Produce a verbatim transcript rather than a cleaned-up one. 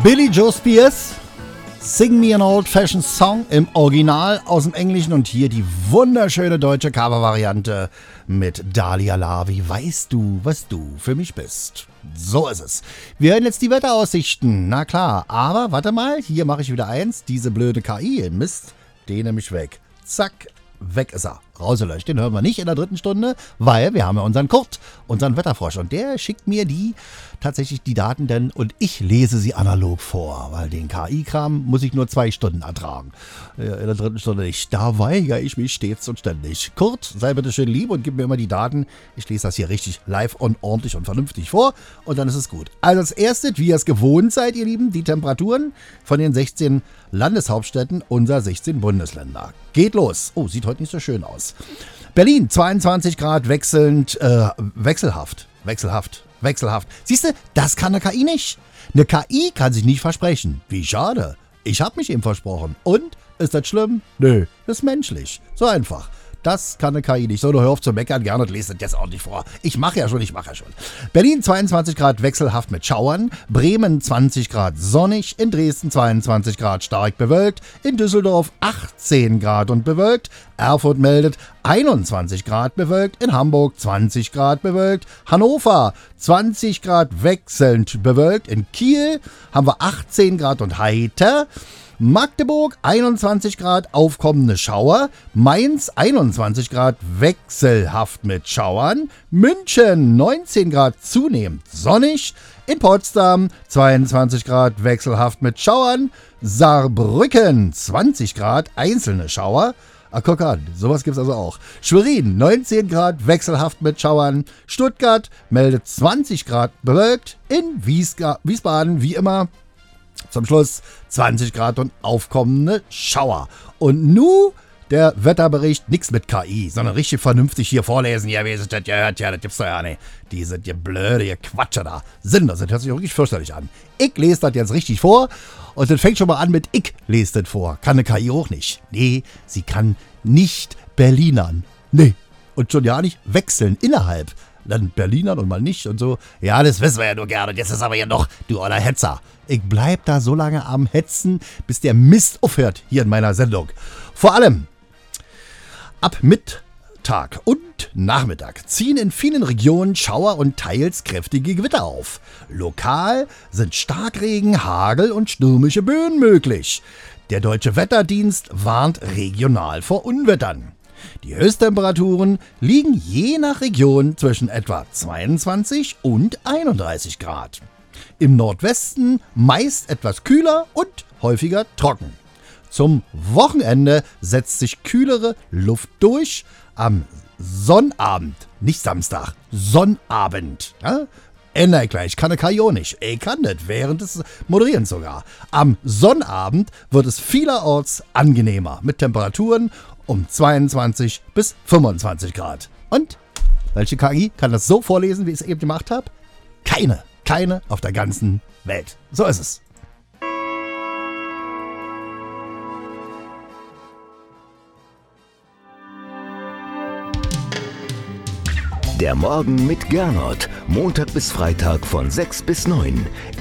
Billy Joe Spears, Sing Me an Old-Fashioned Song im Original aus dem Englischen und hier die wunderschöne deutsche Cover-Variante mit Dalia Lavi. Weißt du, was du für mich bist? So ist es. Wir hören jetzt die Wetteraussichten, na klar, aber warte mal, hier mache ich wieder eins, diese blöde K I, Mist, den nehme ich weg. Zack, weg ist er. Rausgelöscht. Den hören wir nicht in der dritten Stunde, weil wir haben ja unseren Kurt, unseren Wetterfrosch. Und der schickt mir die, tatsächlich die Daten denn und ich lese sie analog vor, weil den K I-Kram muss ich nur zwei Stunden ertragen. In der dritten Stunde nicht. Da weigere ich mich stets und ständig. Kurt, sei bitte schön lieb und gib mir immer die Daten. Ich lese das hier richtig live und ordentlich und vernünftig vor und dann ist es gut. Also als erstes, wie ihr es gewohnt seid, ihr Lieben, die Temperaturen von den sechzehn Landeshauptstädten unserer sechzehn Bundesländer. Geht los. Oh, sieht heute nicht so schön aus. Berlin, zweiundzwanzig Grad, wechselnd, äh, wechselhaft, wechselhaft, wechselhaft. Siehst du, das kann eine K I nicht. Eine K I kann sich nicht versprechen. Wie schade. Ich habe mich eben versprochen. Und? Ist das schlimm? Nö, das ist menschlich. So einfach. Das kann eine K I nicht. So, du hör auf zu meckern, gerne und lest das jetzt ordentlich vor. Ich mache ja schon, ich mache ja schon. Berlin zweiundzwanzig Grad wechselhaft mit Schauern. Bremen zwanzig Grad sonnig. In Dresden zweiundzwanzig Grad stark bewölkt. In Düsseldorf achtzehn Grad und bewölkt. Erfurt meldet einundzwanzig Grad bewölkt. In Hamburg zwanzig Grad bewölkt. Hannover zwanzig Grad wechselnd bewölkt. In Kiel haben wir achtzehn Grad und heiter. Magdeburg einundzwanzig Grad, aufkommende Schauer. Mainz einundzwanzig Grad, wechselhaft mit Schauern. München neunzehn Grad, zunehmend sonnig. In Potsdam zweiundzwanzig Grad, wechselhaft mit Schauern. Saarbrücken zwanzig Grad, einzelne Schauer. Ah, guck an, sowas gibt's also auch. Schwerin neunzehn Grad, wechselhaft mit Schauern. Stuttgart meldet zwanzig Grad bewölkt. In Wiesga- Wiesbaden, wie immer, zum Schluss zwanzig Grad und aufkommende Schauer. Und nu der Wetterbericht, nix mit K I, sondern richtig vernünftig hier vorlesen. Ja, wie ist das gehört? Ja, das gibt's doch ja nicht. Diese die blöde die Quatsche da. Sinnlos, das hört sich wirklich fürchterlich an. Ich lese das jetzt richtig vor und das fängt schon mal an mit ich lese das vor. Kann eine K I auch nicht. Nee, sie kann nicht Berlinern. Nee. Und schon ja nicht wechseln innerhalb. Dann Berlinern und mal nicht und so. Ja, das wissen wir ja nur gerne. Jetzt ist aber ja noch, du oller Hetzer. Ich bleib da so lange am Hetzen, bis der Mist aufhört hier in meiner Sendung. Vor allem ab Mittag und Nachmittag ziehen in vielen Regionen Schauer und teils kräftige Gewitter auf. Lokal sind Starkregen, Hagel und stürmische Böen möglich. Der Deutsche Wetterdienst warnt regional vor Unwettern. Die Höchsttemperaturen liegen je nach Region zwischen etwa zweiundzwanzig und einunddreißig Grad. Im Nordwesten meist etwas kühler und häufiger trocken. Zum Wochenende setzt sich kühlere Luft durch. Am Sonnabend, nicht Samstag, Sonnabend. Ja? Ändere ich gleich, kann eine K I auch nicht. Ich kann das während des Moderierens sogar. Am Sonnabend wird es vielerorts angenehmer mit Temperaturen um zweiundzwanzig bis fünfundzwanzig Grad. Und welche K I kann das so vorlesen, wie ich es eben gemacht habe? Keine. Keine auf der ganzen Welt. So ist es. Der Morgen mit Gernot. Montag bis Freitag von sechs bis neun.